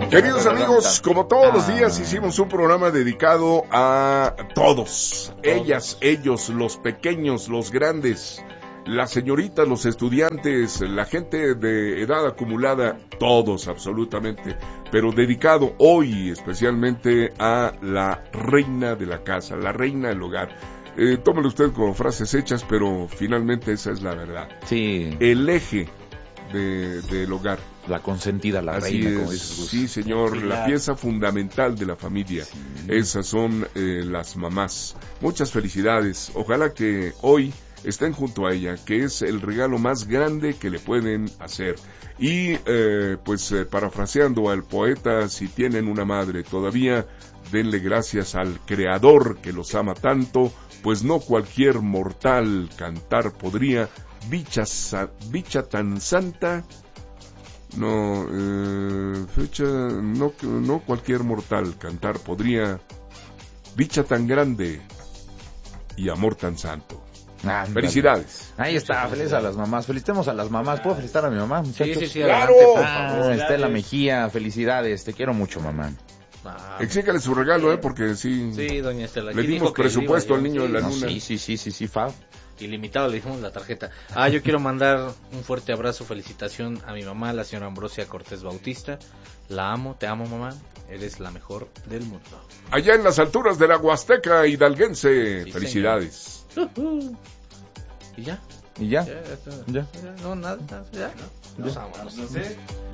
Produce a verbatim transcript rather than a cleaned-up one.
Queridos amigos, como todos los días hicimos un programa dedicado a todos, ellas, ellos, los pequeños, los grandes, las señoritas, los estudiantes, la gente de edad acumulada, todos absolutamente, pero dedicado hoy especialmente a la reina de la casa, la reina del hogar. Eh, tómelo usted como frases hechas, pero finalmente esa es la verdad. Sí. El eje de, del hogar. La consentida, la Así reina, es, como dices. sí señor, sí, la pieza fundamental de la familia. Sí. Esas son eh, las mamás. Muchas felicidades. Ojalá que hoy estén junto a ella, que es el regalo más grande que le pueden hacer. Y eh, pues eh, parafraseando al poeta, si tienen una madre todavía, denle gracias al Creador que los ama tanto, pues no cualquier mortal cantar podría, bicha, sa, bicha tan santa, no, eh, fecha, no, no cualquier mortal cantar podría, bicha tan grande y amor tan santo. Ah, Felicidades. Ahí está, feliz a las mamás. Felicitemos a las mamás. ¿Puedo felicitar a mi mamá, muchachos? Sí, sí, sí, ¡claro! adelante, por Ah, favor. Estela Mejía, felicidades. Te quiero mucho, mamá. Ah, Exícale su regalo, eh, porque sí, sí, doña Estela. le ¿Quién dimos dijo que presupuesto iba al yo? niño de la No, luna. sí, sí, sí, sí, sí, Fab. Ilimitado, le dijimos la tarjeta. Ah, yo quiero mandar un fuerte abrazo, felicitación a mi mamá, la señora Ambrosia Cortés Bautista. La amo, te amo, mamá. Eres la mejor del mundo. Allá en las alturas de la Huasteca hidalguense, Sí, felicidades. Uh-huh. ¿Y ya? ¿Y ya? Ya, ya, está. Ya. Ya, no, nada, nada, ya. Ya. Nos vámonos.